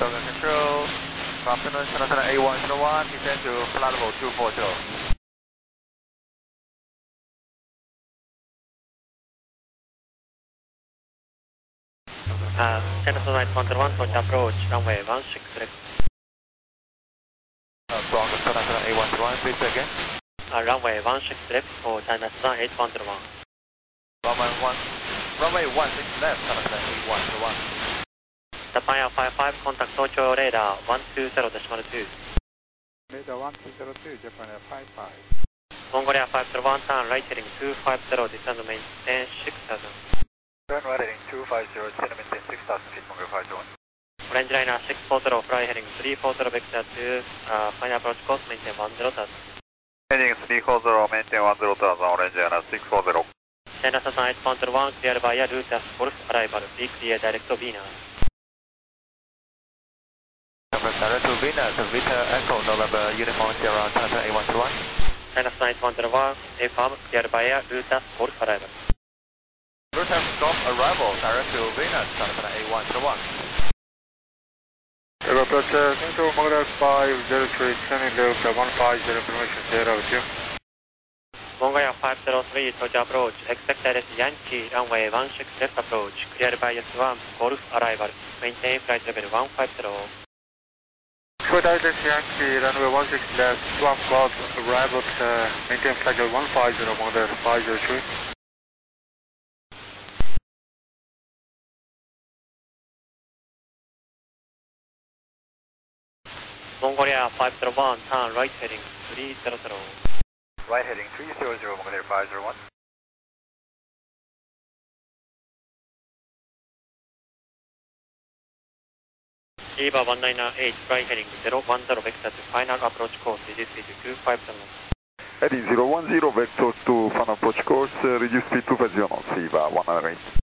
Toga Control. Good afternoon, Cessna A101, descend to flight level 240. Cessna 101, to approach runway 16 left. From the Cessna A101, please again. Runway 16 left for Cessna 8101. Runway 16 left, Cessna A101. Japan 55, contact Tokyo radar 120.2. Radar 1202, Japan 55. Mongolia 501, turn right heading 250, descend maintain 6000. Turn right heading 250, descend maintain 6000 feet, Mongolia 501. Orange liner 640, fly heading 340, vector 2, final approach course, maintain 10,000. Heading 340, maintain 10,000, orange liner 640. Cessna 8101, clear via route as Golf arrival, be clear direct to Venus. Direct to Venus, Victor Echo, November, Uniform Sierra, Cessna A101. Cessna 8101, affirm, clear via route as Golf arrival. Route as Golf arrival, direct to Venus, Cessna A101. Approach Central Mongolia 503, turning left 150, information 0 with you. Mongolia 503, to approach, expect direct Yankee, runway 16 left approach, clear by S1, Golf arrival, maintain flight level 150. Short direct Yankee, runway 16 left, Swamp Golf, arrival, maintain flight level 150, Mongolia 503. Mongolia 501, turn right heading 300. Right heading 300, Mongolia 501. Eva 1998, right heading 010, vector to final approach course, reduce speed to 250 knots. Heading 010, vector to final approach course, reduce speed 250 knots, Eva 198.